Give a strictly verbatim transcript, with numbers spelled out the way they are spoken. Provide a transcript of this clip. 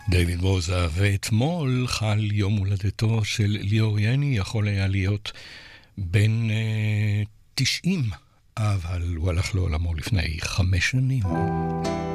דיוויד בוזה, ואתמול חל יום הולדתו של ליאור יני, יכול היה להיות בן תשעים, אבל הוא הלך לעולמו לפני חמש שנים.